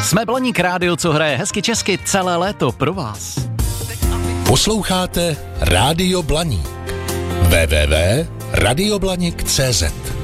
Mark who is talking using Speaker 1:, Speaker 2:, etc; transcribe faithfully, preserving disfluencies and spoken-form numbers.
Speaker 1: Jsme Blaník rádio, co hraje hezky česky celé léto pro vás.
Speaker 2: Posloucháte Rádio Blaník. w w w tečka radioblanik tečka cé zet